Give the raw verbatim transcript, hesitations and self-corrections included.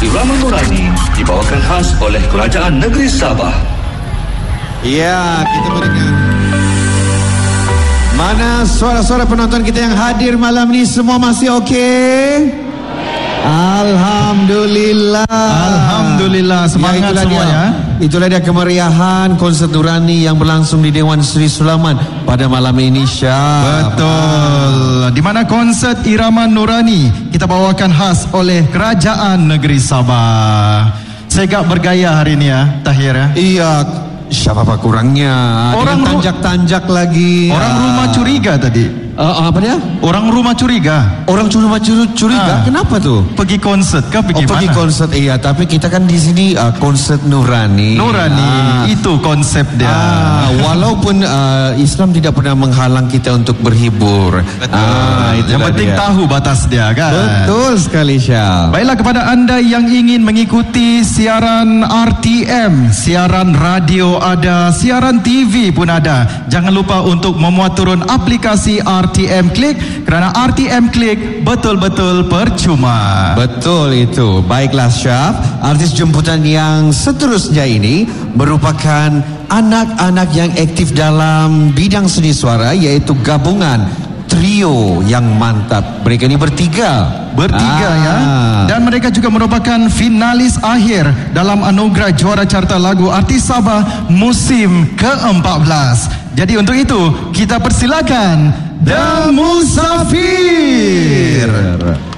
Irama Nurani dibawakan khas oleh Kerajaan Negeri Sabah. Ya, kita berikan. Mana suara-suara penonton kita yang hadir malam ni, semua masih okey? Alhamdulillah. Alhamdulillah, semangat ya, itulah semuanya. Dia, itulah dia kemeriahan konsert Nurani yang berlangsung di Dewan Seri Sulaiman pada malam ini, Syah. Betul. Di mana konsert Irama Nurani kita bawakan khas oleh Kerajaan Negeri Sabah. Segak bergaya hari ini ya, Tahir ya. Iya. Siapa apa kurangnya? Orang dengan tanjak-tanjak lagi. Orang ah. rumah curiga tadi. Uh, apa dia? Orang rumah curiga. Orang rumah curiga. Ah. Kenapa tuh? Pergi konsert kah? Pergi oh, mana? Pergi konsert. Iya, tapi kita kan di sini uh, konsert Nurani. Nurani, ah. itu konsep dia. Ah, walaupun uh, Islam tidak pernah menghalang kita untuk berhibur. Betul. Ah, Yang penting dia. tahu batas dia kan. Betul sekali, Syah. Baiklah, kepada anda yang ingin mengikuti siaran R T M, siaran radio ada, siaran T V pun ada. Jangan lupa untuk memuat turun aplikasi R T M Klik, kerana R T M Klik betul-betul percuma. Betul itu. Baiklah, Syaf, artis jemputan yang seterusnya ini merupakan anak-anak yang aktif dalam bidang seni suara, iaitu gabungan trio yang mantap. Mereka ini bertiga. Bertiga ah. ya. Dan mereka juga merupakan finalis akhir dalam anugerah juara carta lagu artis Sabah musim keempat belas. Jadi untuk itu kita persilakan The Musafir.